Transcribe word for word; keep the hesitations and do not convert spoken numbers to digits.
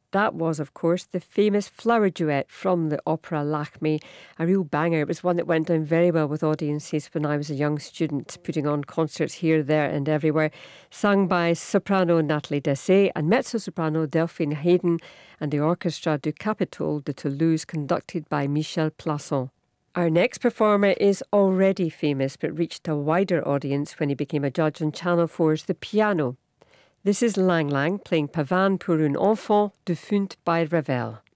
That was, of course, the famous flower duet from the opera Lakme, a real banger. It was one that went down very well with audiences when I was a young student, putting on concerts here, there and everywhere, sung by soprano Nathalie Dessay and mezzo-soprano Delphine Hayden and the Orchestra du Capitole de Toulouse, conducted by Michel Plasson. Our next performer is already famous, but reached a wider audience when he became a judge on Channel four's The Piano. This is Lang Lang playing Pavane pour un enfant de Funt by Ravel.